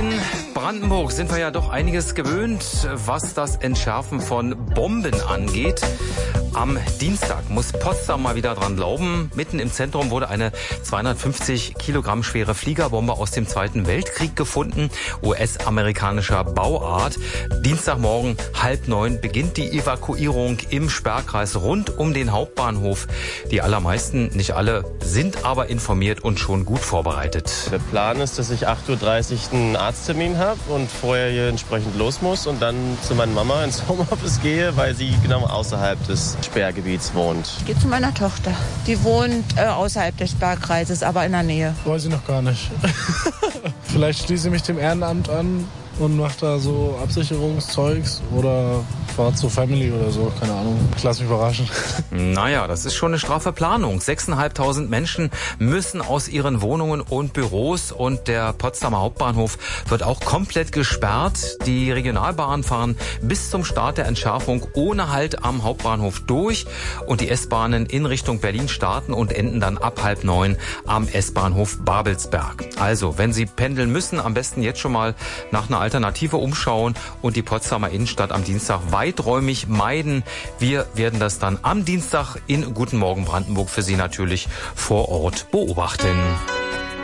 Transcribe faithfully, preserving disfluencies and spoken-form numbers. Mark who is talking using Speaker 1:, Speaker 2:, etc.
Speaker 1: In Brandenburg sind wir ja doch einiges gewöhnt, was das Entschärfen von Bomben angeht. Am Dienstag muss Potsdam mal wieder dran glauben. Mitten im Zentrum wurde eine zweihundertfünfzig Kilogramm schwere Fliegerbombe aus dem Zweiten Weltkrieg gefunden, U S-amerikanischer Bauart. Dienstagmorgen halb neun beginnt die Evakuierung im Sperrkreis rund um den Hauptbahnhof. Die allermeisten, nicht alle, sind aber informiert und schon gut vorbereitet.
Speaker 2: Der Plan ist, dass ich acht Uhr dreißig einen Arzttermin habe und vorher hier entsprechend los muss und dann zu meiner Mama ins Homeoffice gehe, weil sie genau außerhalb des Sperrgebiets wohnt.
Speaker 3: Ich gehe zu meiner Tochter. Die wohnt äh, außerhalb des Sperrkreises, aber in der Nähe.
Speaker 4: Weiß ich noch gar nicht. Vielleicht schließe ich mich dem Ehrenamt an und mache da so Absicherungszeugs oder fahre zur Family oder so, keine Ahnung. Ich lasse mich überraschen.
Speaker 1: Naja, das ist schon eine straffe Planung. sechstausendfünfhundert Menschen müssen aus ihren Wohnungen und Büros und der Potsdamer Hauptbahnhof wird auch komplett gesperrt. Die Regionalbahnen fahren bis zum Start der Entschärfung ohne Halt am Hauptbahnhof durch und die S-Bahnen in Richtung Berlin starten und enden dann ab halb neun am S-Bahnhof Babelsberg. Also, wenn Sie pendeln müssen, am besten jetzt schon mal nach einer Alternative umschauen und die Potsdamer Innenstadt am Dienstag weiträumig meiden. Wir werden das dann am Dienstag in Guten Morgen Brandenburg für Sie natürlich vor Ort beobachten.